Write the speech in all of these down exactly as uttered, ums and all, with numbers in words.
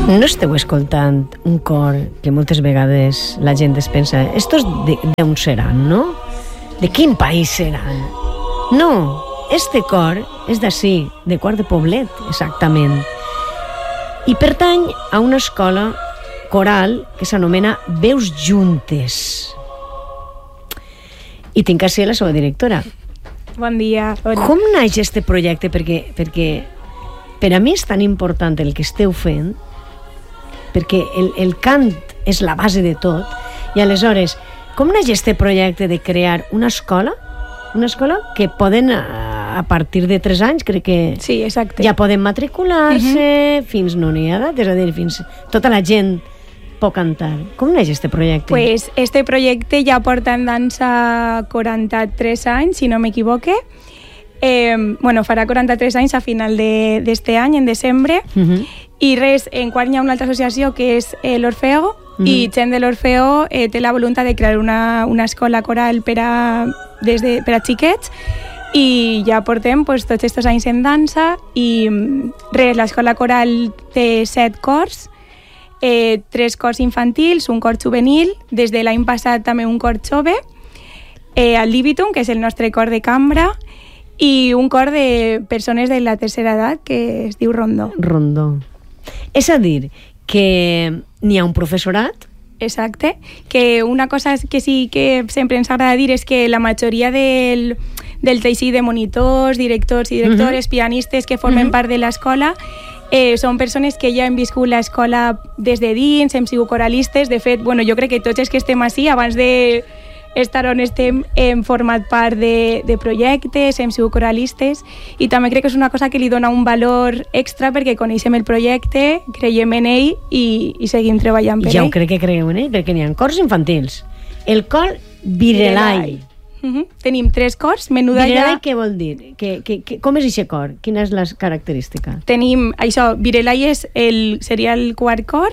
No esteu escoltant un cor que moltes vegades la gent es pensa estos d'on seran, no? De quin país seran? No, este cor és d'ací, de Quart de Poblet, exactament. I pertany a una escola coral que s'anomena Veus Juntes. I tinc a ser la seva directora. Bon dia. Hola. Com naix este projecte? Perquè, perquè per a mi és tan important el que esteu fent, perquè el, el cant és la base de tot, i aleshores, com naix este projecte de crear una escola? Una escola que poden, a partir de tres anys, crec que sí, exacte, ja poden matricular-se, uh-huh. fins no n'hi ha edat, és a dir, fins tota la gent pot cantar. Com naix este projecte? Pues este projecte ja porta en dansa quaranta-tres anys, si no m'equivoque. Eh, bueno, farà quaranta-tres anys a final d'este any, en desembre, uh-huh. i res, en quart hi ha una altra associació que és eh, l'Orfeo, uh-huh. i gent de l'Orfeo eh, té la voluntat de crear una, una escola coral per a, des de, per a xiquets, i ja portem pues, tots aquests anys en dansa, i res, l'escola coral té set cors, eh, tres cors infantils, un cor juvenil, des de l'any passat també un cor jove, eh, el Libitum, que és el nostre cor de cambra, i un cor de persones de la tercera edat que es diu Rondó. Rondó. És a dir, que n'hi ha un professorat? Exacte. Que una cosa que sí que sempre ens agrada dir és que la majoria del, del teixit de monitors, directors i directores, uh-huh. pianistes que formen uh-huh. part de l'escola, eh, són persones que ja han viscut l'escola des de dins, hem sigut coralistes. De fet, bueno, jo crec que tots els que estem així, abans de estar on estem, hem format part de, de projectes, hem sigut coralistes, i també crec que és una cosa que li dona un valor extra perquè coneixem el projecte, creiem en ell i, i seguim treballant per ja ell. Ja ho crec que creiem en ell, perquè n'hi ha cors infantils. El cor Virelai. Uh-huh. Tenim tres cors. Menuda Virelai ja... què vol dir? Que, que, que, com és aquest cor? Quina és la característica? Tenim això, Virelai és el, seria el quart cor,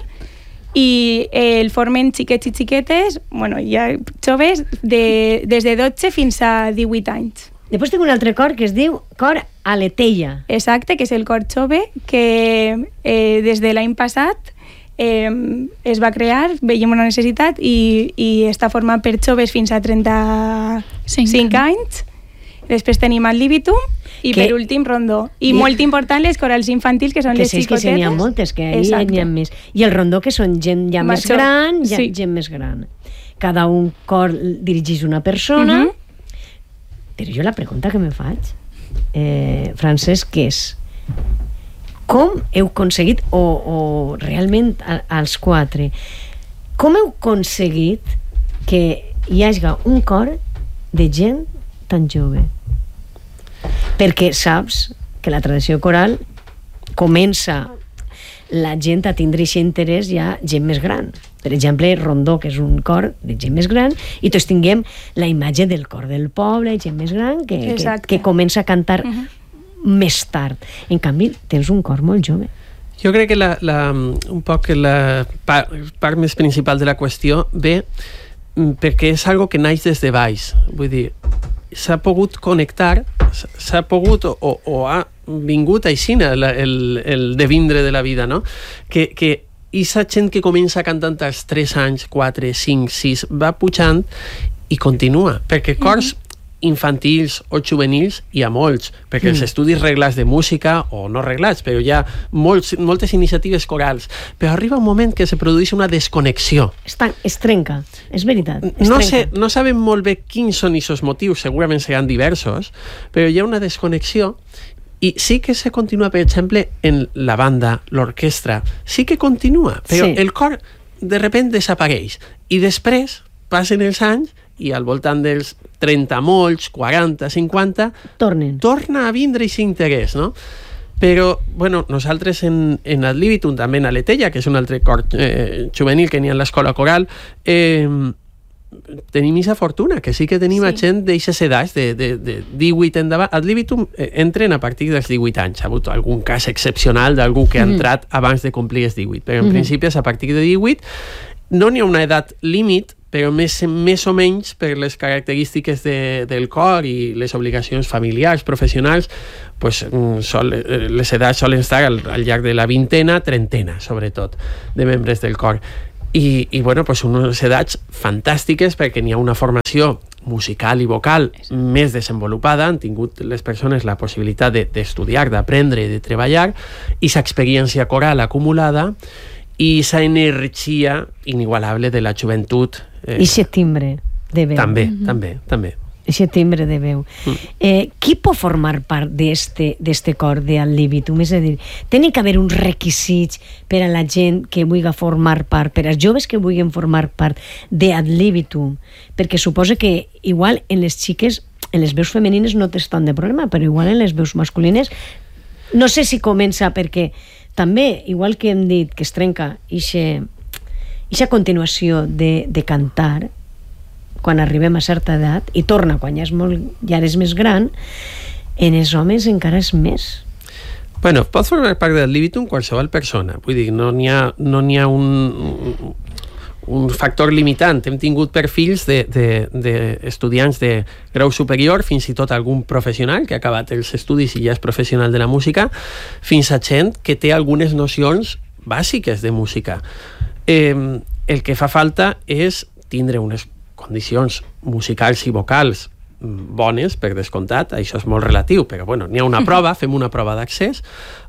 i el formen xiquets i xiquetes, bueno, ja joves, de, des de dotze fins a divuit anys. Després tinc un altre cor que es diu cor Aleteia. Exacte, que és el cor jove, que eh, des de l'any passat eh, es va crear, veiem una necessitat, i, i està format per joves fins a trenta-cinc anys. Després tenim el Libitum, i que, per últim Rondó. I yeah. molt important les corals infantils, que són que les sí, xicotetes. Que sí, n'hi ha moltes, que ahí n'hi ha més. I el Rondó, que són gent ja més Major. gran, ja, sí. gent més gran. Cada un cor dirigeix una persona, uh-huh. però jo la pregunta que me faig, eh, Francesc, que és com heu aconseguit, o, o realment a, als quatre, com heu aconseguit que hi hagi un cor de gent tan jove? Perquè saps que la tradició coral comença la gent a tindre aquest interès ja gent més gran. Per exemple, Rondó, que és un cor de gent més gran, i tots tinguem la imatge del cor del poble, gent més gran, que, que, que comença a cantar uh-huh. més tard. En canvi, tens un cor molt jove. Jo crec que la, la, un poc la part, part més principal de la qüestió ve perquè és algo que naix des de baix. Vull dir, s'ha pogut connectar, s'ha pogut o, o ha vingut així el, el, el devindre de la vida, no? Que, que aquesta gent que comença cantant als tres anys, quatre, cinc, sis, va pujant i continua, perquè cors mm-hmm. infantils o juvenils hi ha molts, perquè mm. els estudis reglats de música, o no reglats, però hi ha molts, moltes iniciatives corals, però arriba un moment que se produeix una desconnexió. Està, es trenca, és veritat. Es no, trenca. sé, no sabem molt bé quins són aquests motius, segurament seran diversos, però hi ha una desconnexió. I sí que se continua, per exemple, en la banda, l'orquestra, sí que continua, però sí. el cor de repente desapareix, i després passen els anys i al voltant dels trenta molts, quaranta, cinquanta, tornen. torna a vindre aquest interès, no? Però, bueno, nosaltres en, en el Libitum, també en Aleteia, que és un altre cor eh, juvenil que n'hi ha en l'escola coral, eh, tenim aquesta fortuna, que sí que tenim sí. gent d'eixes edats, de, de, de divuit endavant. Al Libitum eh, entren a partir dels divuit anys. Ha hagut algun cas excepcional d'algú que ha entrat mm. abans de complir els divuit, però en mm-hmm. principi és a partir de divuit. No n'hi ha una edat límit, però més, més o menys per les característiques de, del cor i les obligacions familiars, professionals, pues, sol, les edats solen estar al, al llarg de la vintena, trentena, sobretot, de membres del cor. I, i bueno, pues unes edats fantàstiques perquè n'hi ha una formació musical i vocal més desenvolupada, han tingut les persones la possibilitat d'estudiar, de, d'aprendre i de treballar, i sa experiència coral acumulada i sa energia inigualable de la joventut. Eh, I se timbre de veu. També, mm-hmm. també, també. Ese timbre de veu. Mm. Eh, qui pot formar part d'este, d'este cor de Ad Libitum? És a dir, tenen que haver uns requisits per a la gent que vulgui formar part, per als joves que vulguin formar part de Ad Libitum, perquè suposa que igual en les xiques, en les veus femenines no tens tant de problema, però igual en les veus masculines no sé si comença perquè també, igual que hem dit que es trenca ixa continuació de, de cantar quan arribem a certa edat i torna quan ja, és molt, ja eres més gran, en els homes encara és més. Bueno, pot formar part del Libitum qualsevol persona, vull dir, no n'hi ha, no n'hi ha un, un factor limitant. Hem tingut perfils d'estudiants de, de, de grau superior, fins i tot algun professional que ha acabat els estudis i ja és professional de la música, fins a gent que té algunes nocions bàsiques de música. Eh, el que fa falta és tindre unes condicions musicals i vocals bones, per descomptat, això és molt relatiu, però bueno, n'hi ha una prova, fem una prova d'accés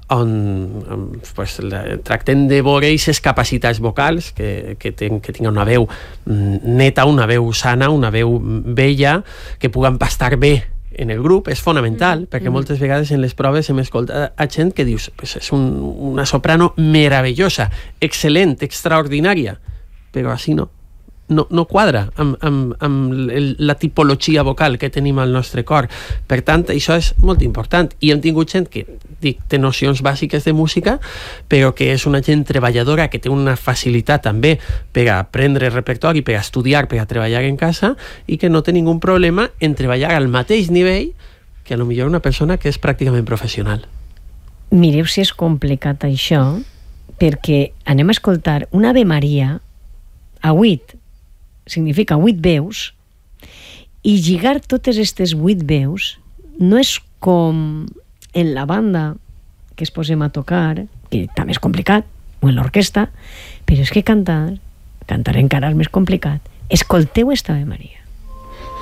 on pues, la, tractem de veure aquestes capacitats vocals que, que, ten, que tinguin una veu neta, una veu sana, una veu bella, que puguen pastar bé en el grup. És fonamental, mm. perquè moltes vegades en les proves hem escoltat a gent que dius pues, és un, una soprano meravellosa, excel·lent, extraordinària, però així no. No, no quadra amb, amb, amb la tipologia vocal que tenim al nostre cor. Per tant, això és molt important. I hem tingut gent que dic, té nocions bàsiques de música, però que és una gent treballadora, que té una facilitat també per a aprendre repertori, per a estudiar, per a treballar en casa, i que no té ningú problema en treballar al mateix nivell que a lo millor una persona que és pràcticament professional. Mireu si és complicat això, perquè anem a escoltar una Ave Maria a vuit, significa vuit veus, i lligar totes aquestes vuit veus no és com en la banda que es posem a tocar, que també és complicat, o en l'orquestra, però és que cantar, cantar encara és més complicat. Escolteu esta Ave Maria.